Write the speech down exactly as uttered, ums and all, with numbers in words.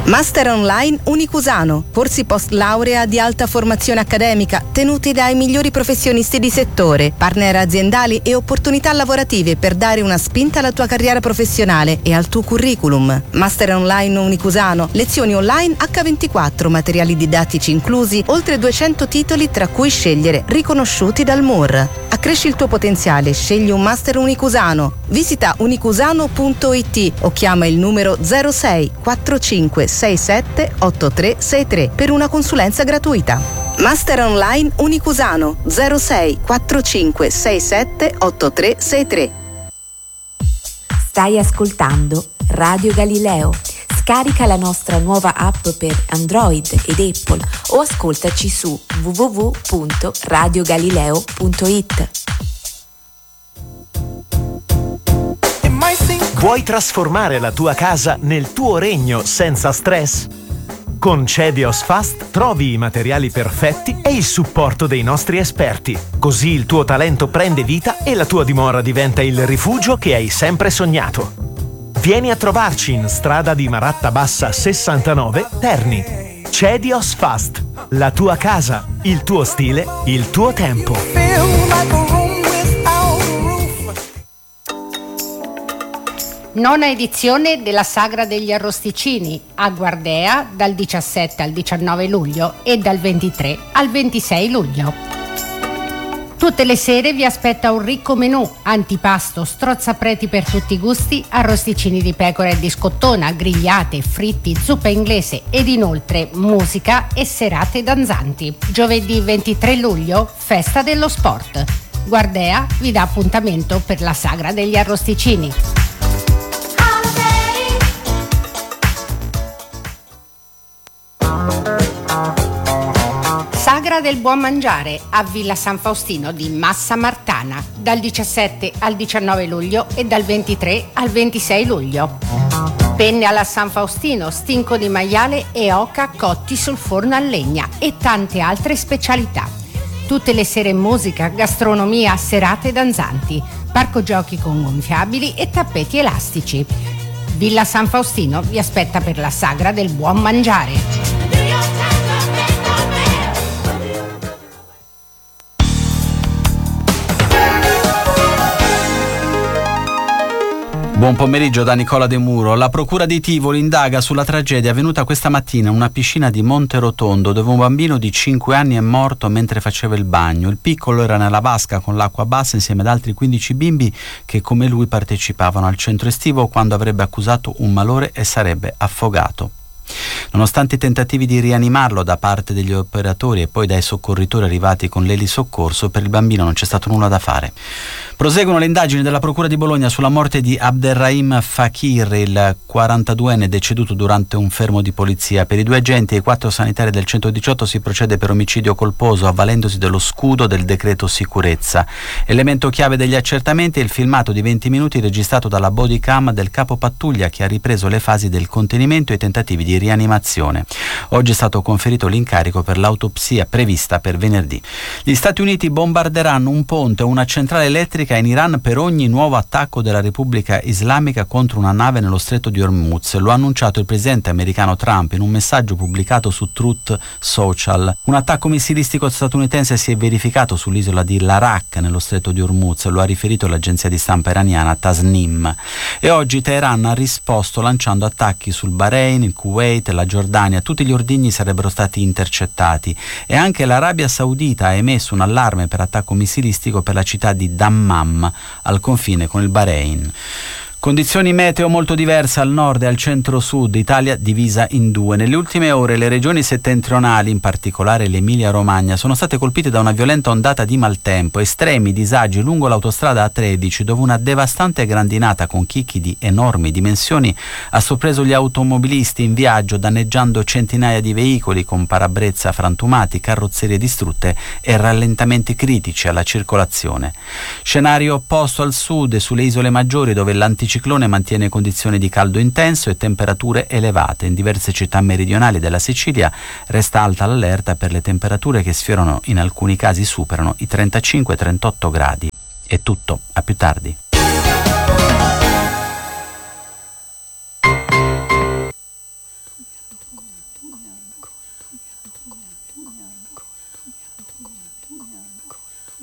Master Online Unicusano, corsi post laurea di alta formazione accademica tenuti dai migliori professionisti di settore, partner aziendali e opportunità lavorative per dare una spinta alla tua carriera professionale e al tuo curriculum. Master Online Unicusano, lezioni online acca ventiquattro, materiali didattici inclusi, oltre duecento titoli tra cui scegliere, riconosciuti dal M U R. Accresci il tuo potenziale, scegli un Master Unicusano. Visita unicusano punto it o chiama il numero zero sei quattrocinque sei sette otto tre sei tre per una consulenza gratuita. Master Online Unicusano zero sei quattrocinque sei sette otto tre sei tre. Stai ascoltando Radio Galileo. Scarica la nostra nuova app per Android ed Apple o ascoltaci su w w w punto radio galileo punto it. Vuoi trasformare la tua casa nel tuo regno senza stress? Con Cedios Fast trovi i materiali perfetti e il supporto dei nostri esperti. Così il tuo talento prende vita e la tua dimora diventa il rifugio che hai sempre sognato. Vieni a trovarci in strada di Maratta Bassa sessantanove, Terni. Cedios Fast, la tua casa, il tuo stile, il tuo tempo. Nona edizione della Sagra degli Arrosticini a Guardea dal diciassette al diciannove luglio e dal ventitré al ventisei luglio. Tutte le sere vi aspetta un ricco menù, antipasto, strozzapreti per tutti i gusti, arrosticini di pecora e di scottona, grigliate, fritti, zuppa inglese ed inoltre musica e serate danzanti. Giovedì ventitré luglio, festa dello sport. Guardea vi dà appuntamento per la Sagra degli Arrosticini. Sagra del Buon Mangiare a Villa San Faustino di Massa Martana dal diciassette al diciannove luglio e dal ventitré al ventisei luglio. Penne alla San Faustino, stinco di maiale e oca cotti sul forno a legna e tante altre specialità. Tutte le sere musica, gastronomia, serate danzanti, parco giochi con gonfiabili e tappeti elastici. Villa San Faustino vi aspetta per la Sagra del Buon Mangiare. Buon pomeriggio da Nicola De Muro. La procura di Tivoli indaga sulla tragedia avvenuta questa mattina in una piscina di Monterotondo dove un bambino di cinque anni è morto mentre faceva il bagno. Il piccolo era nella vasca con l'acqua bassa insieme ad altri quindici bimbi che come lui partecipavano al centro estivo quando avrebbe accusato un malore e sarebbe affogato. Nonostante i tentativi di rianimarlo da parte degli operatori e poi dai soccorritori arrivati con l'elisoccorso, per il bambino non c'è stato nulla da fare. Proseguono le indagini della Procura di Bologna sulla morte di Abderrahim Fakir, il quarantaduenne deceduto durante un fermo di polizia. Per i due agenti e i quattro sanitari del centodiciotto si procede per omicidio colposo avvalendosi dello scudo del decreto sicurezza. Elemento chiave degli accertamenti è il filmato di venti minuti registrato dalla bodycam del capo pattuglia che ha ripreso le fasi del contenimento e i tentativi di rianimazione. Oggi è stato conferito l'incarico per l'autopsia prevista per venerdì. Gli Stati Uniti bombarderanno un ponte o una centrale elettrica in Iran per ogni nuovo attacco della Repubblica Islamica contro una nave nello stretto di Hormuz. Lo ha annunciato il presidente americano Trump in un messaggio pubblicato su Truth Social. Un attacco missilistico statunitense si è verificato sull'isola di Larak nello stretto di Hormuz, lo ha riferito l'agenzia di stampa iraniana Tasnim. E oggi Teheran ha risposto lanciando attacchi sul Bahrain, il Kuwait, la Giordania. Tutti gli ordigni sarebbero stati intercettati e anche l'Arabia Saudita ha emesso un allarme per attacco missilistico per la città di Dammam al confine con il Bahrain. Condizioni meteo molto diverse al nord e al centro-sud, Italia divisa in due. Nelle ultime ore le regioni settentrionali, in particolare l'Emilia-Romagna, sono state colpite da una violenta ondata di maltempo, estremi disagi lungo l'autostrada A tredici, dove una devastante grandinata con chicchi di enormi dimensioni ha sorpreso gli automobilisti in viaggio, danneggiando centinaia di veicoli con parabrezza frantumati, carrozzerie distrutte e rallentamenti critici alla circolazione. Scenario opposto al sud e sulle isole maggiori, dove l'anticiclone ciclone mantiene condizioni di caldo intenso e temperature elevate. In diverse città meridionali della Sicilia resta alta l'allerta per le temperature che sfiorano, in alcuni casi superano i trentacinque trentotto gradi. È tutto, a più tardi.